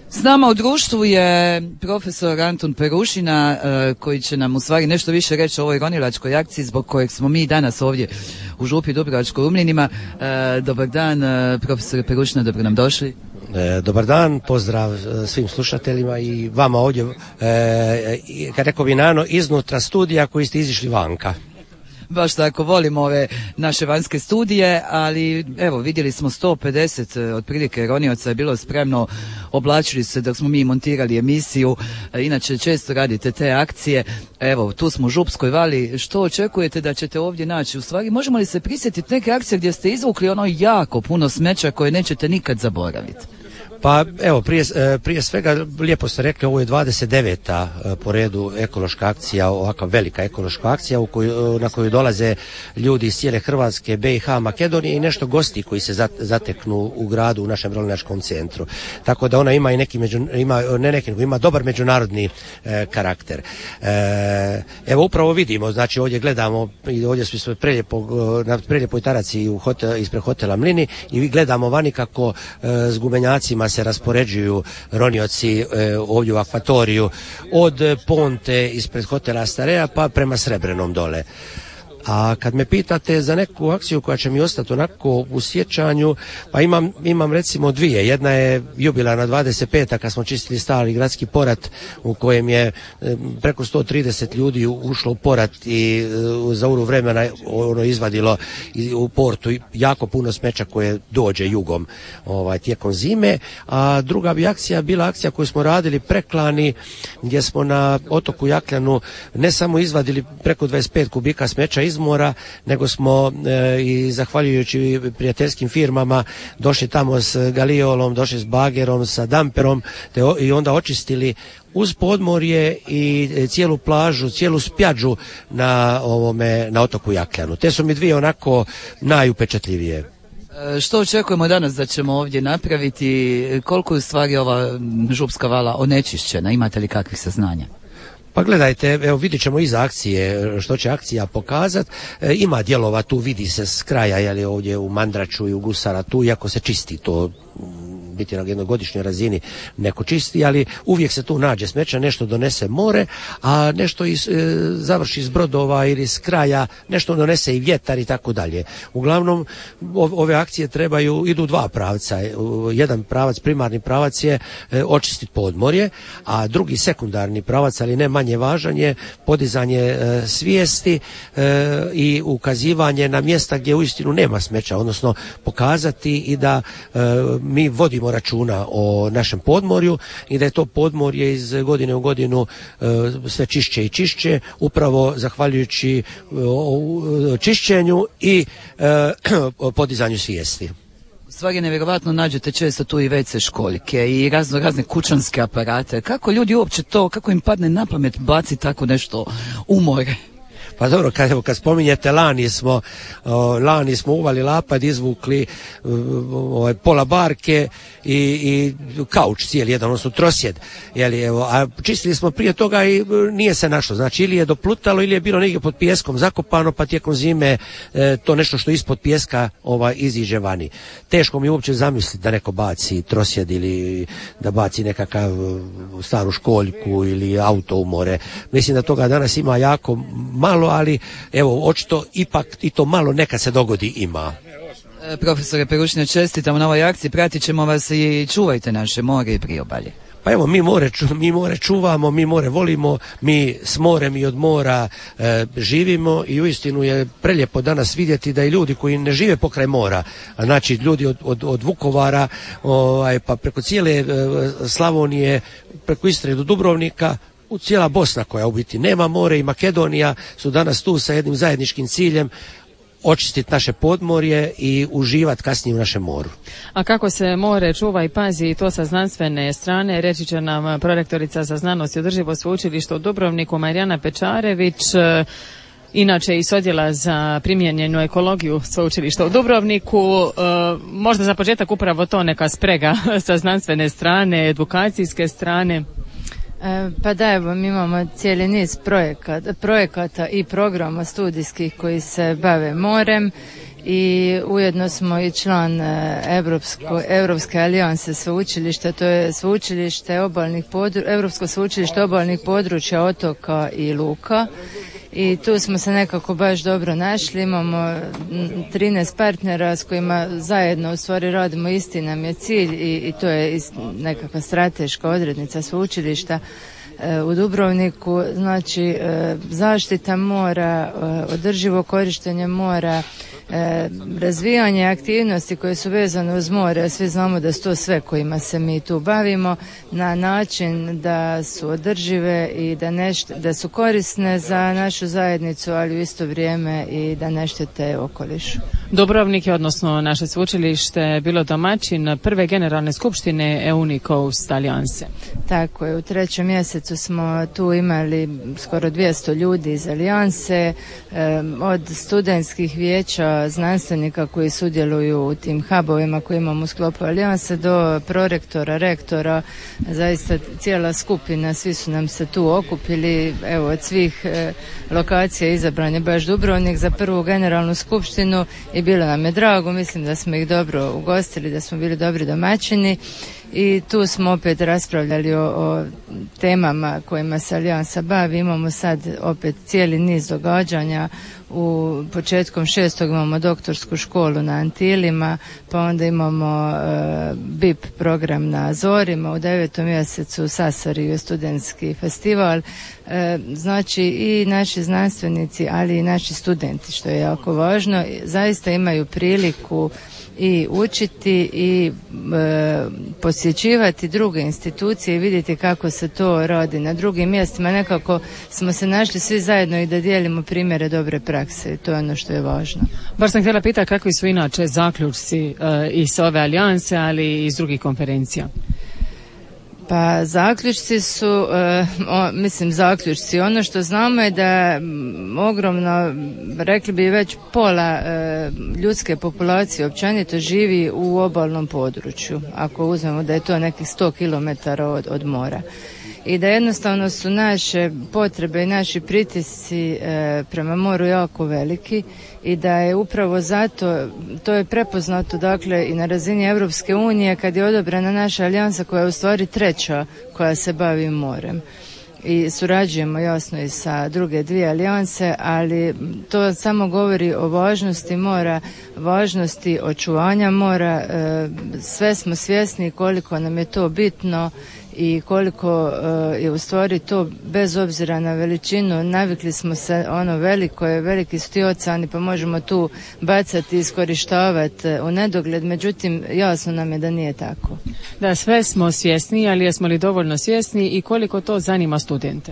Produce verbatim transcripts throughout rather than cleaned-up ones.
S nama u društvu je profesor Antun Perušina koji će nam u stvari nešto više reći o ovoj ronilačkoj akciji zbog kojeg smo mi danas ovdje u Župi Dubrovačko-Rumljenima. Dobar dan, profesore Perušina, dobro nam došli. Dobar dan, pozdrav svim slušateljima i vama ovdje, kad rekao bi Nano, iznutra studija koji ste izišli vanka. Baš tako, volimo ove naše vanjske studije, ali evo vidjeli smo sto pedeset otprilike ronioca je bilo spremno, oblačili se dok smo mi montirali emisiju, inače često radite te akcije, evo tu smo u Župskoj vali, što očekujete da ćete ovdje naći? U stvari možemo li se prisjetiti neke akcije gdje ste izvukli ono jako puno smeća koje nećete nikad zaboraviti? Pa evo, prije, prije svega lijepo ste rekli, ovo je dvadeset deveta po redu ekološka akcija, ovakva velika ekološka akcija u koju, na koju dolaze ljudi iz cijele Hrvatske, B i H, Makedonije i nešto gosti koji se zateknu u gradu u našem rolinačkom centru. Tako da ona ima i neki, među, ima, ne neki, ima dobar međunarodni e, karakter. E, evo upravo vidimo, znači ovdje gledamo, i ovdje smo prelijepo, na prelijepoj taraci u hotel, ispred hotela Mlini i gledamo vani kako e, s gumenjacima se raspoređuju ronioci e, ovdje u akvatoriju od Ponte ispred hotela Stareja pa prema Srebrenom dole. A kad me pitate za neku akciju koja će mi ostati onako u sjećanju, pa imam, imam recimo dvije. Jedna je jubilarna dvadeset peta kad smo čistili stari gradski porat u kojem je preko sto trideset ljudi ušlo u porat i za uru vremena ono izvadilo u portu jako puno smeća koje dođe jugom ovaj, tijekom zime. A druga bi akcija bila akcija koju smo radili preklani gdje smo na otoku Jakljanu ne samo izvadili preko dvadeset pet kubika smeća iz mora, nego smo e, i zahvaljujući prijateljskim firmama došli tamo s galiolom, došli s bagerom, sa damperom te o, i onda očistili uz podmorje i cijelu plažu, cijelu spjađu na ovome, na otoku Jakljanu. Te su mi dvije onako najupečatljivije. Što očekujemo danas da ćemo ovdje napraviti? Koliko je u stvari ova Župska vala onečišćena? Imate li kakvih saznanja? Pa gledajte, evo vidit ćemo iz akcije što će akcija pokazati. E, ima dijelova tu, vidi se s kraja, jeli ovdje u Mandraču i u Gusara tu, iako se čisti to biti na jednogodišnjoj razini neko čisti, ali uvijek se tu nađe smeća, nešto donese more, a nešto iz, e, završi iz brodova ili s kraja, nešto donese i vjetar i tako dalje. Uglavnom, o, ove akcije trebaju, idu dva pravca. Jedan pravac, primarni pravac je e, očistiti podmorje, a drugi sekundarni pravac, ali ne manje važan, je podizanje e, svijesti e, i ukazivanje na mjesta gdje uistinu nema smeća, odnosno pokazati i da e, mi vodimo računa o našem podmorju i da je to podmorje iz godine u godinu e, sve čišće i čišće, upravo zahvaljujući e, čišćenju i e, podizanju svijesti. U stvari nevjerovatno nađete često tu i ve ce školjke i razno razne kućanske aparate. Kako ljudi uopće to, kako im padne na pamet baci tako nešto u more? Pa dobro, kad, evo, kad spominjete lani smo, o, lani smo uvali lapad, izvukli o, pola barke i, i kauč cijeli jedan, odnosno trosjed, jeli, evo, a čistili smo prije toga i nije se našlo, znači ili je doplutalo ili je bilo negdje pod pijeskom zakopano, pa tijekom zime e, to nešto što ispod pijeska ovaj, iziđe vani. Teško mi uopće zamisliti da neko baci trosjed ili da baci nekakav staru školjku ili auto u more. Mislim da toga danas ima jako malo, ali evo, očito ipak i to malo nekad se dogodi ima. E, profesore Perušina, čestitamo na ovoj akciji, pratit ćemo vas i čuvajte naše more i priobalje. Pa evo, mi more, mi more čuvamo, mi more volimo, mi s morem i od mora e, živimo i uistinu je prelijepo danas vidjeti da i ljudi koji ne žive pokraj mora, a znači ljudi od, od, od Vukovara ovaj, pa preko cijele e, Slavonije, preko Istre do Dubrovnika, u cijela Bosna koja u biti nema more i Makedonija su danas tu sa jednim zajedničkim ciljem očistiti naše podmorje i uživati kasnije u našem moru. A kako se more čuva i pazi i to sa znanstvene strane, reći će nam prorektorica za znanost i održivost sveučilišta u Dubrovniku Marijana Pečarević, inače iz odjela za primijenjenu ekologiju sveučilišta u Dubrovniku. E, možda za početak upravo to neka sprega sa znanstvene strane, edukacijske strane. E, pa da, evo, mi imamo cijeli niz projekata, projekata i programa studijskih koji se bave morem i ujedno smo i član Evropsko, Evropske alijanse sveučilišta, to je sveučilište obalnih podru, Evropsko sveučilište obalnih područja, otoka i luka. I tu smo se nekako baš dobro našli, imamo trinaest partnera s kojima zajedno u stvari radimo, isti nam je cilj i, i to je nekakva strateška odrednica sveučilišta e, u Dubrovniku, znači e, zaštita mora, e, održivo korištenje mora, E, razvijanje aktivnosti koje su vezane uz more, svi znamo da su to sve kojima se mi tu bavimo, na način da su održive i da, nešt, da su korisne za našu zajednicu, ali u isto vrijeme i da ne štete okolišu. Dubrovnik je, odnosno naše sveučilište, bilo domaćin prve generalne skupštine Eunicoast alijanse. Tako je, u trećem mjesecu smo tu imali skoro dvjesto ljudi iz alijanse, e, od studentskih vijeća, znanstvenika koji sudjeluju u tim hubovima koji imamo u sklopu alijanse, do prorektora, rektora, zaista cijela skupina, svi su nam se tu okupili, evo od svih e, lokacija izabran je baš Dubrovnik za prvu generalnu skupštinu i bilo nam je drago, mislim da smo ih dobro ugostili, da smo bili dobri domaćini. I tu smo opet raspravljali o, o temama kojima se alijansa bavi. Imamo sad opet cijeli niz događanja. U početkom šestog imamo doktorsku školu na Antilima, pa onda imamo e, B I P program na Azorima, u devetom mjesecu Sasari je studentski festival. E, znači i naši znanstvenici, ali i naši studenti, što je jako važno, zaista imaju priliku i učiti i e, posjećivati druge institucije i vidjeti kako se to radi na drugim mjestima. Nekako smo se našli svi zajedno i da dijelimo primjere dobre prakse. To je ono što je važno. Baš sam htjela pitati kakvi su inače zaključci e, iz ove alijanse, ali i iz drugih konferencija. Pa zaključci su, e, o, mislim zaključci, ono što znamo je da m, ogromno, rekli bi već pola e, ljudske populacije općenito živi u obalnom području, ako uzmemo da je to nekih sto kilometara od, od mora. I da jednostavno su naše potrebe i naši pritisci e, prema moru jako veliki i da je upravo zato, to je prepoznato dakle i na razini Europske unije kad je odobrena naša alijansa koja je u stvari treća koja se bavi morem. I surađujemo jasno i sa druge dvije alijanse, ali to samo govori o važnosti mora, važnosti očuvanja mora, e, sve smo svjesni koliko nam je to bitno i koliko uh, je u stvari to bez obzira na veličinu, navikli smo se ono veliko je, veliki su ti oceani pa možemo tu bacati i iskorištavati uh, u nedogled, međutim jasno nam je da nije tako. Da, sve smo svjesni, ali jesmo li dovoljno svjesni i koliko to zanima studente?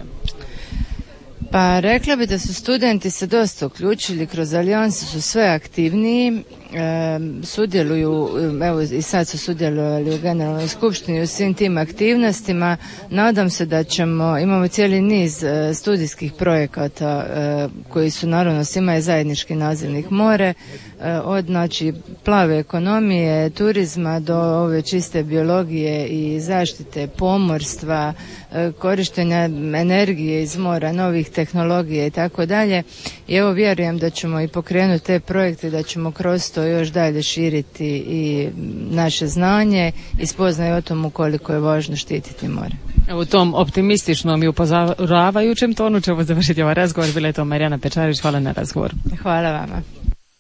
Pa rekla bi da su studenti se dosta uključili, kroz alijansu su sve aktivniji, e, sudjeluju, evo i sad su sudjelovali u generalnoj skupštini u svim tim aktivnostima. Nadam se da ćemo, imamo cijeli niz e, studijskih projekata e, koji su naravno svima je zajednički nazivnik more, e, od znači plave ekonomije, turizma do ove čiste biologije i zaštite pomorstva, e, korištenja energije iz mora, novih tehnologija i tako dalje. I evo vjerujem da ćemo i pokrenuti te projekte, da ćemo kroz to još dalje širiti i naše znanje i spoznaju o tomu koliko je važno štititi more. U tom optimističnom i upozoravajućem tonu ćemo završiti ovaj razgovor. Bila je to Marijana Pečarić. Hvala na razgovor. Hvala vama.